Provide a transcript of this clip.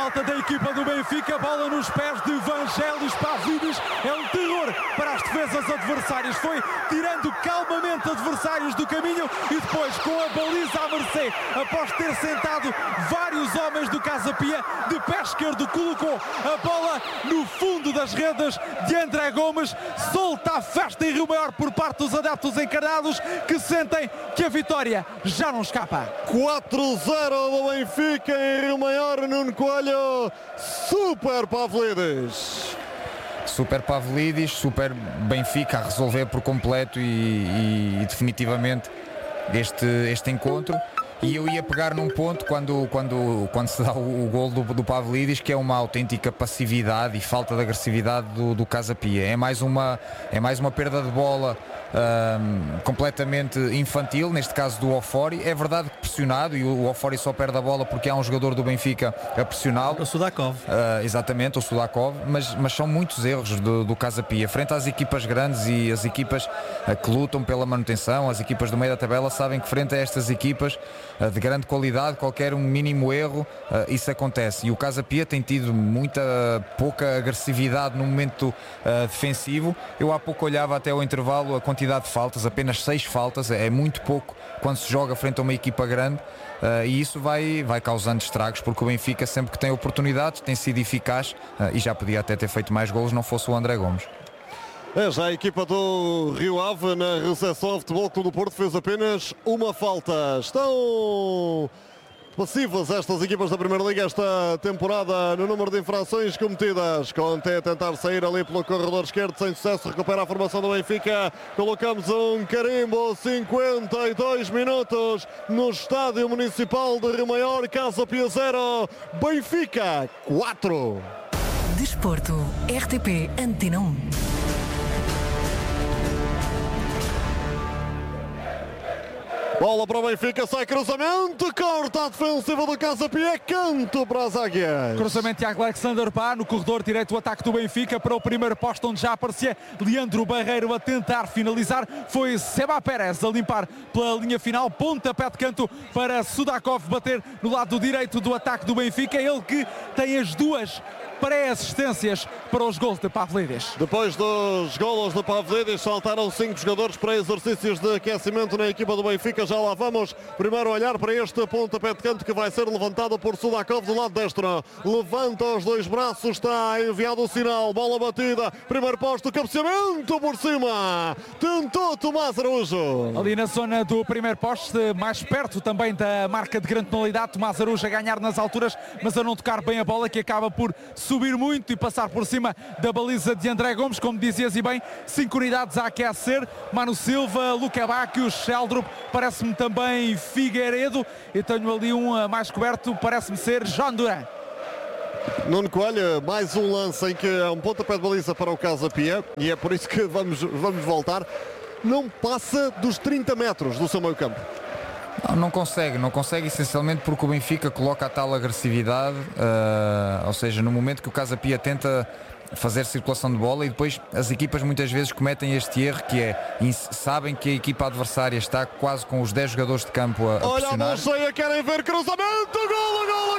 malta da equipa do Benfica, bola nos pés de Vangelis Pavlidis, é um terror para as defesas adversárias, foi tirando calmamente adversários do caminho e depois com a baliza à mercê, após ter sentado vários homens do Casa Pia, de pé esquerdo colocou a bola no fundo das redes de André Gomes. Solta a festa em Rio Maior por parte dos adeptos encarnados que sentem que a vitória já não escapa. 4-0 do Benfica em Rio Maior. Nuno Coelho, super Pavlidis. Super Pavlidis, super Benfica a resolver por completo e definitivamente este encontro. E eu ia pegar num ponto quando se dá o gol do Pavlidis, que é uma autêntica passividade e falta de agressividade do Casa Pia. É mais uma perda de bola completamente infantil, neste caso do Ofori. É verdade que pressionado, e o Ofori só perde a bola porque há um jogador do Benfica a pressioná-lo. O Sudakov. Exatamente, o Sudakov, mas são muitos erros do Casa Pia. Frente às equipas grandes e as equipas que lutam pela manutenção, as equipas do meio da tabela, sabem que frente a estas equipas de grande qualidade, qualquer um mínimo erro, isso acontece. E o Casa Pia tem tido pouca agressividade no momento defensivo. Eu há pouco olhava até ao intervalo a quantidade de faltas, apenas 6 faltas, é muito pouco quando se joga frente a uma equipa grande, e isso vai causando estragos, porque o Benfica, sempre que tem oportunidades, tem sido eficaz, e já podia até ter feito mais golos, não fosse o André Gomes. É já a equipa do Rio Ave na recepção ao Futebol Clube do Porto, fez apenas uma falta. Estão passivas estas equipas da Primeira Liga esta temporada no número de infrações cometidas. Conte a tentar sair ali pelo corredor esquerdo, sem sucesso, recupera a formação do Benfica. Colocamos um carimbo, 52 minutos no Estádio Municipal de Rio Maior. Casa Pia 0, Benfica 4. Desporto, RTP Antena 1. Bola para o Benfica, sai cruzamento, corta a defensiva do Casa Pia, canto para as águias. Cruzamento de Alexander Pá no corredor direito do ataque do Benfica para o primeiro posto, onde já aparecia Leandro Barreiro a tentar finalizar. Foi Seba Pérez a limpar pela linha final, pontapé de canto para Sudakov bater no lado direito do ataque do Benfica, ele que tem as duas pré-assistências para os gols de Pavlidis. Depois dos golos de Pavlidis, saltaram 5 jogadores para exercícios de aquecimento na equipa do Benfica. Já lá vamos. Primeiro olhar para este pontapé de canto que vai ser levantado por Sudakov do lado destro. Levanta os dois braços, está enviado o sinal. Bola batida, primeiro posto, cabeceamento por cima. Tentou Tomás Araújo. Ali na zona do primeiro poste, mais perto também da marca de grande penalidade, Tomás Araújo a ganhar nas alturas, mas a não tocar bem a bola, que acaba por subir muito e passar por cima da baliza de André Gomes, como dizias e bem, 5 unidades a aquecer. Mano Silva, Luca Bacchio, Sheldrup, parece-me também Figueiredo, e tenho ali um mais coberto, parece-me ser João Duran. Nuno Coelho, mais um lance em que é um pontapé de baliza para o Casa Pia, e é por isso que vamos voltar. Não passa dos 30 metros do seu meio campo. Não consegue essencialmente porque o Benfica coloca a tal agressividade, ou seja, no momento que o Casa Pia tenta fazer circulação de bola, e depois as equipas muitas vezes cometem este erro, que é, sabem que a equipa adversária está quase com os 10 jogadores de campo a olha pressionar. A mão cheia, querem ver cruzamento, golo!